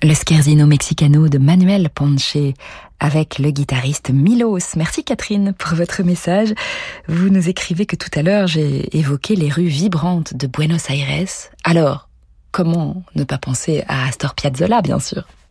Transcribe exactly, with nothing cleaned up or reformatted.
Le Scherzino Mexicano de Manuel Ponce avec le guitariste Milos. Merci Catherine pour votre message. Vous nous écrivez que tout à l'heure j'ai évoqué les rues vibrantes de Buenos Aires. Alors, comment ne pas penser à Astor Piazzolla, bien sûr?